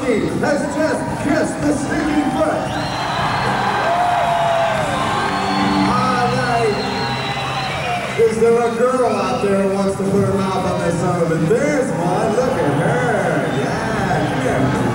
monkey has just kissed the stinking foot. All right. Is there a girl out there who wants to put her mouth on this son of a? There's one. Look at her. Yeah, come here.